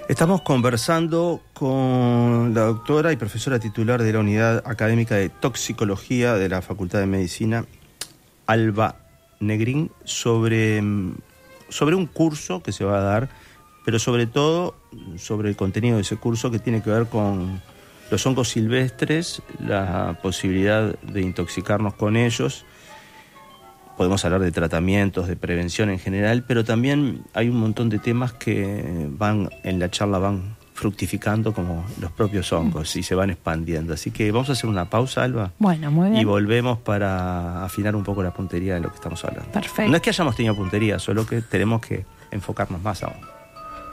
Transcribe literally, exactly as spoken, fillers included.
Estamos conversando con la doctora y profesora titular de la Unidad Académica de Toxicología de la Facultad de Medicina, Alba Negrín, sobre, sobre un curso que se va a dar, pero sobre todo sobre el contenido de ese curso que tiene que ver con los hongos silvestres, la posibilidad de intoxicarnos con ellos. Podemos hablar de tratamientos, de prevención en general, pero también hay un montón de temas que van en la charla van fructificando como los propios hongos y se van expandiendo. Así que vamos a hacer una pausa, Alba. Bueno, muy bien. Y volvemos para afinar un poco la puntería de lo que estamos hablando. Perfecto. No es que hayamos tenido puntería, solo que tenemos que enfocarnos más aún.